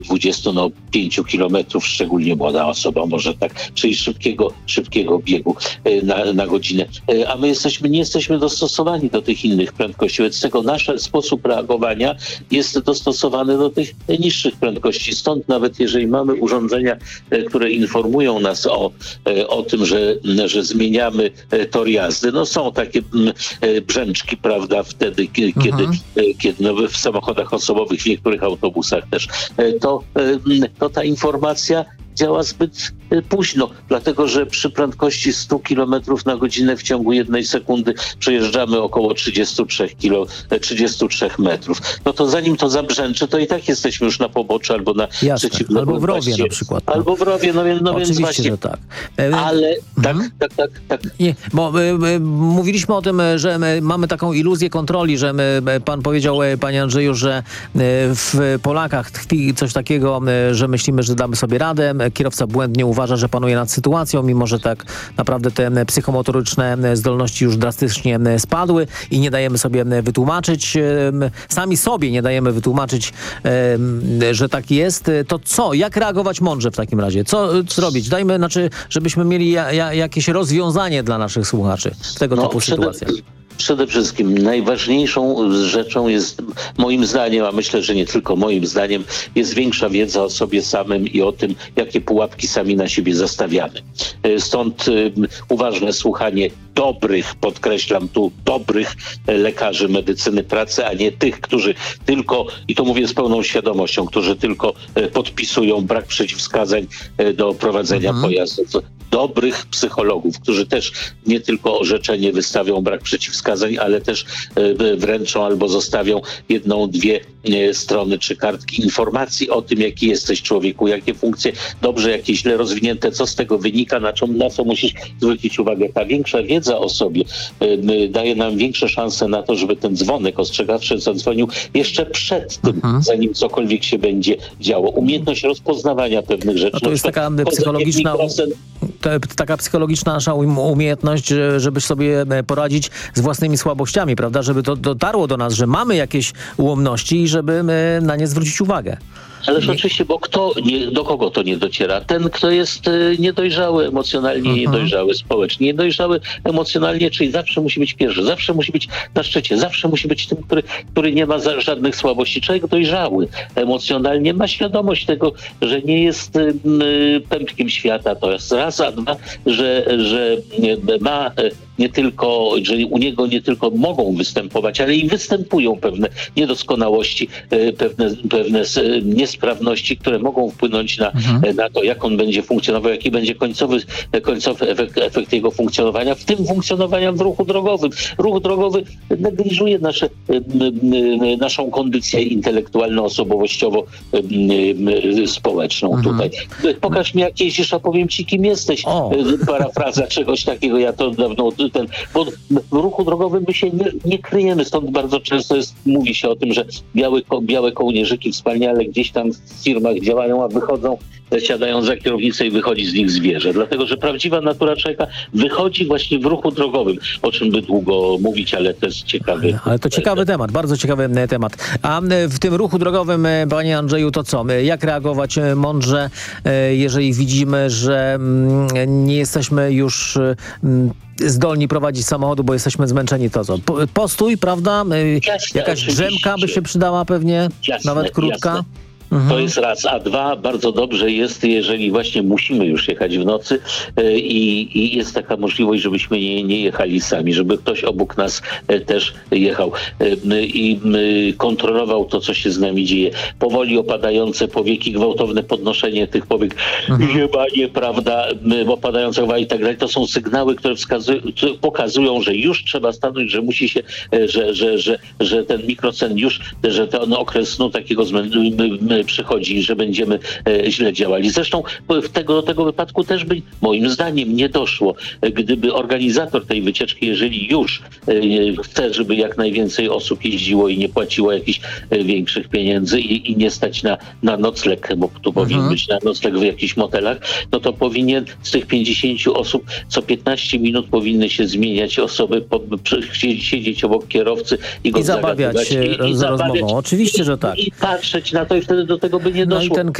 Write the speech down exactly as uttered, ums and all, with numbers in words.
dwudziestu pięciu kilometrów, szczególnie młoda osoba może tak, czyli szybkiego, szybkiego biegu na, na godzinę. A my jesteśmy, nie jesteśmy dostosowani do tych innych prędkości, więc tego nasz sposób reagowania jest dostosowany do tych niższych prędkości. Stąd nawet jeżeli mamy urządzenia, które informują nas o, o tym, że, że zmieniamy tor jazdy, no są takie brzęczki, prawda, wtedy, kiedy, mhm. kiedy no, w samochodach osobowych, w niektórych autobusach też, to, to ta informacja działa zbyt późno, dlatego że przy prędkości stu kilometrów na godzinę w ciągu jednej sekundy przejeżdżamy około trzydziestu trzech kilo, trzydziestu trzech metrów. No to zanim to zabrzęczy, to i tak jesteśmy już na poboczu albo na przeciwległym albo w rowie na przykład. No. Albo w rowie, no, no więc właśnie. Że tak. Ale tak, mhm. tak, tak, tak. Nie, bo y, y, mówiliśmy o tym, że my mamy taką iluzję kontroli, że my, pan powiedział, panie Andrzeju, że y, w Polakach tkwi coś takiego, y, że myślimy, że damy sobie radę. Kierowca błędnie uważa, że panuje nad sytuacją, mimo że tak naprawdę te psychomotoryczne zdolności już drastycznie spadły i nie dajemy sobie wytłumaczyć, sami sobie nie dajemy wytłumaczyć, że tak jest. To co? Jak reagować mądrze w takim razie? Co zrobić? Dajmy, znaczy, żebyśmy mieli ja, ja, jakieś rozwiązanie dla naszych słuchaczy w tego no, typu przede, sytuacjach. Przede wszystkim najważniejszą rzeczą jest, moim zdaniem, a myślę, że nie tylko moim zdaniem, jest większa wiedza o sobie samym i o tym, jakie pułapki sami na siebie zastawiamy. Stąd y, uważne słuchanie dobrych, podkreślam tu, dobrych lekarzy medycyny pracy, a nie tych, którzy tylko, i to mówię z pełną świadomością, którzy tylko podpisują brak przeciwwskazań do prowadzenia mhm. pojazdu. Dobrych psychologów, którzy też nie tylko orzeczenie wystawią brak przeciwwskazań, ale też wręczą albo zostawią jedną, dwie strony czy kartki informacji o tym, jaki jesteś człowieku, jakie funkcje dobrze, jakie źle rozwinięte, co z tego wynika, na co, na co musisz zwrócić uwagę. Ta większa wiedza o sobie daje nam większe szanse na to, żeby ten dzwonek ostrzegawczy zadzwonił jeszcze przed tym, mhm. zanim cokolwiek się będzie działo. Umiejętność rozpoznawania pewnych rzeczy. No to jest taka psychologiczna... To, taka psychologiczna nasza umiejętność, żeby sobie poradzić z własnymi słabościami, prawda? Żeby to dotarło do nas, że mamy jakieś ułomności i żeby na nie zwrócić uwagę. Ależ oczywiście, bo kto, nie, do kogo to nie dociera? Ten, kto jest y, niedojrzały emocjonalnie, uh-huh. niedojrzały społecznie, niedojrzały emocjonalnie, czyli zawsze musi być pierwszy, zawsze musi być na szczycie, zawsze musi być tym, który, który nie ma za, żadnych słabości. Człowiek dojrzały emocjonalnie ma świadomość tego, że nie jest y, y, pępkiem świata, to jest raz, a dwa, że, że ma y, nie tylko, że u niego nie tylko mogą występować, ale i występują pewne niedoskonałości, y, pewne, pewne y, niesprawności, które mogą wpłynąć na, mhm. na to, jak on będzie funkcjonował, jaki będzie końcowy, końcowy efekt, efekt jego funkcjonowania, w tym funkcjonowania w ruchu drogowym. Ruch drogowy negliżuje nasze, naszą kondycję intelektualno-osobowościowo-społeczną mhm. tutaj. Pokaż mi, jak jeździsz, a powiem ci, kim jesteś. O. Parafraza czegoś takiego, ja to dawno ten, bo w ruchu drogowym my się nie, nie kryjemy, stąd bardzo często jest, mówi się o tym, że białe, białe kołnierzyki wspaniale gdzieś tam w firmach działają, a wychodzą, siadają za kierownicę i wychodzi z nich zwierzę. Dlatego, że prawdziwa natura człowieka wychodzi właśnie w ruchu drogowym, o czym by długo mówić, ale to jest ciekawy... Ale to ciekawy temat, bardzo ciekawy temat. A w tym ruchu drogowym, panie Andrzeju, to co? Jak reagować mądrze, jeżeli widzimy, że nie jesteśmy już zdolni prowadzić samochodu, bo jesteśmy zmęczeni, to co? Postój, prawda? Jasne, Jakaś drzemka by się przydała pewnie, jasne, nawet krótka. Jasne. To jest raz, a dwa, bardzo dobrze jest, jeżeli właśnie musimy już jechać w nocy e, i, i jest taka możliwość, żebyśmy nie, nie jechali sami, żeby ktoś obok nas e, też jechał e, i e, kontrolował to, co się z nami dzieje. Powoli opadające powieki, gwałtowne podnoszenie tych powiek, mhm. ziemanie, prawda, opadające i tak dalej, to są sygnały, które wskazują, pokazują, że już trzeba stanąć, że musi się, e, że, że, że, że ten mikrocen już, że ten okres snu takiego zmęczenia przychodzi, że będziemy e, źle działali. Zresztą w tego, do tego wypadku też by, moim zdaniem, nie doszło, gdyby organizator tej wycieczki, jeżeli już e, chce, żeby jak najwięcej osób jeździło i nie płaciło jakichś e, większych pieniędzy i, i nie stać na, na nocleg, bo tu mhm. powinien być na nocleg w jakichś motelach, no to powinien z tych pięćdziesięciu osób co piętnaście minut powinny się zmieniać osoby, po, przy, siedzieć obok kierowcy i go I zabawiać się i, i z rozmową. Oczywiście, że tak. I patrzeć na to i wtedy do tego by nie No doszło. i ten